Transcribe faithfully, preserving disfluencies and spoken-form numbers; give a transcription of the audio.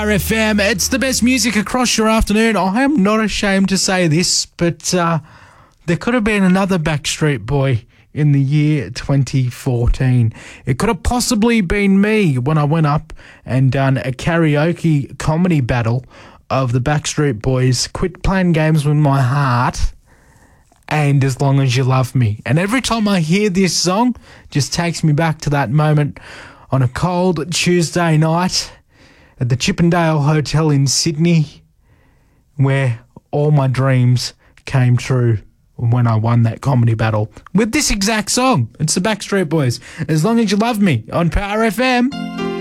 Power F M. It's the best music across your afternoon. I am not ashamed to say this, but uh, there could have been another Backstreet Boy in the year twenty fourteen. It could have possibly been me when I went up and done a karaoke comedy battle of the Backstreet Boys, Quit Playing Games With My Heart and As Long As You Love Me. And every time I hear this song, it just takes me back to that moment on a cold Tuesday night at the Chippendale Hotel in Sydney, where all my dreams came true when I won that comedy battle with this exact song. It's the Backstreet Boys, As Long As You Love Me, on Power F M.